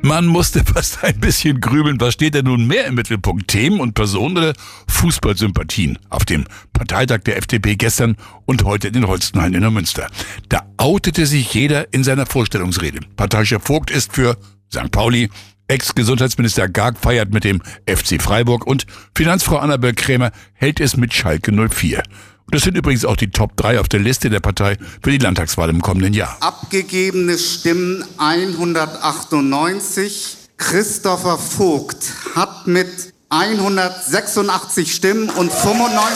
Man musste fast ein bisschen grübeln, was steht denn nun mehr im Mittelpunkt? Themen und Personen oder Fußballsympathien auf dem Parteitag der FDP gestern und heute in den Holstenhallen in Neumünster. Da outete sich jeder in seiner Vorstellungsrede. Parteichef Vogt ist für St. Pauli, Ex-Gesundheitsminister Garg feiert mit dem FC Freiburg und Finanzfrau Annabel Krämer hält es mit Schalke 04. Das sind übrigens auch die Top 3 auf der Liste der Partei für die Landtagswahl im kommenden Jahr. Abgegebene Stimmen 198. Christopher Vogt hat mit 186 Stimmen und 95,38%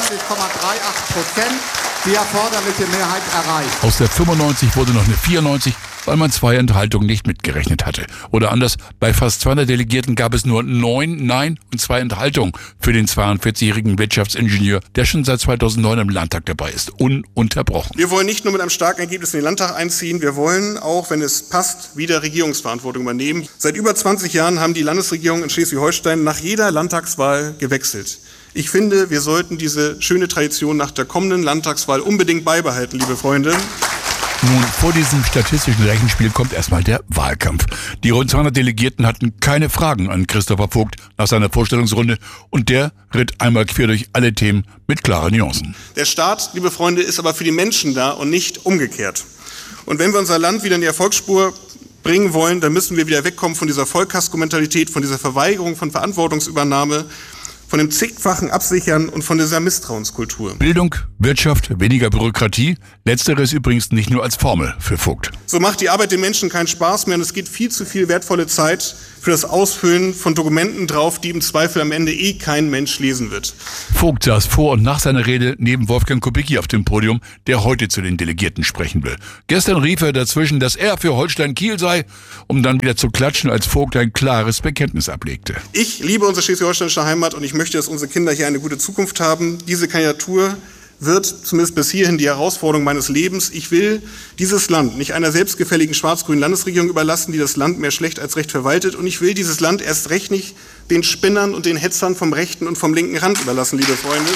die erforderliche Mehrheit erreicht. Aus der 95 wurde noch eine 94, weil man 2 Enthaltungen nicht mitgerechnet hatte. Oder anders, bei fast 200 Delegierten gab es nur 9 Nein und 2 Enthaltungen für den 42-jährigen Wirtschaftsingenieur, der schon seit 2009 im Landtag dabei ist, ununterbrochen. Wir wollen nicht nur mit einem starken Ergebnis in den Landtag einziehen, wir wollen auch, wenn es passt, wieder Regierungsverantwortung übernehmen. Seit über 20 Jahren haben die Landesregierungen in Schleswig-Holstein nach jeder Landtagswahl gewechselt. Ich finde, wir sollten diese schöne Tradition nach der kommenden Landtagswahl unbedingt beibehalten, liebe Freunde. Nun, vor diesem statistischen Rechenspiel kommt erstmal der Wahlkampf. Die rund 200 Delegierten hatten keine Fragen an Christopher Vogt nach seiner Vorstellungsrunde und der ritt einmal quer durch alle Themen mit klaren Nuancen. Der Staat, liebe Freunde, ist aber für die Menschen da und nicht umgekehrt. Und wenn wir unser Land wieder in die Erfolgsspur bringen wollen, dann müssen wir wieder wegkommen von dieser Vollkasko-Mentalität, von dieser Verweigerung von Verantwortungsübernahme, von dem zigfachen Absichern und von dieser Misstrauenskultur. Bildung, Wirtschaft, weniger Bürokratie. Letzteres übrigens nicht nur als Formel für Vogt. So macht die Arbeit den Menschen keinen Spaß mehr und es geht viel zu viel wertvolle Zeit für das Ausfüllen von Dokumenten drauf, die im Zweifel am Ende kein Mensch lesen wird. Vogt saß vor und nach seiner Rede neben Wolfgang Kubicki auf dem Podium, der heute zu den Delegierten sprechen will. Gestern rief er dazwischen, dass er für Holstein-Kiel sei, um dann wieder zu klatschen, als Vogt ein klares Bekenntnis ablegte. Ich liebe unsere schleswig-holsteinische Heimat und ich möchte, dass unsere Kinder hier eine gute Zukunft haben. Diese Kandidatur wird zumindest bis hierhin die Herausforderung meines Lebens. Ich will dieses Land nicht einer selbstgefälligen schwarz-grünen Landesregierung überlassen, die das Land mehr schlecht als recht verwaltet. Und ich will dieses Land erst recht nicht den Spinnern und den Hetzern vom rechten und vom linken Rand überlassen, liebe Freunde.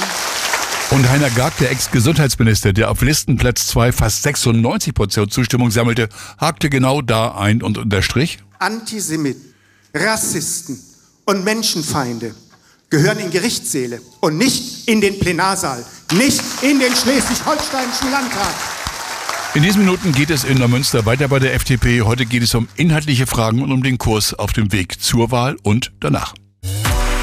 Und Heiner Garg, der Ex-Gesundheitsminister, der auf Listenplatz 2 fast 96% Zustimmung sammelte, hakte genau da ein und unterstrich: Antisemiten, Rassisten und Menschenfeinde gehören in Gerichtssäle und nicht in den Plenarsaal, nicht in den Schleswig-Holsteinischen Landtag. In diesen Minuten geht es in Neumünster weiter bei der FDP. Heute geht es um inhaltliche Fragen und um den Kurs auf dem Weg zur Wahl und danach.